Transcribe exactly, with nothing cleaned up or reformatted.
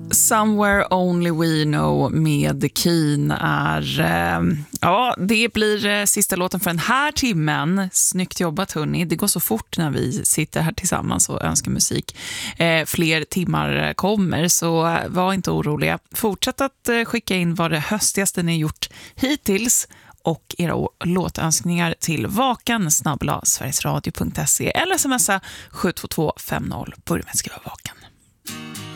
Somewhere Only We Know med Keen är, eh, ja, det blir eh, sista låten för den här timmen. Snyggt jobbat, hörni. Det går så fort när vi sitter här tillsammans och önskar musik. Eh, fler timmar kommer, så var inte oroliga. Fortsätt att eh, skicka in vad det höstigaste ni gjort hittills och era låtönskningar till vakan snabel-a sverigesradio punkt se eller smsa sju två två fem noll. Börja med att skriva vakan.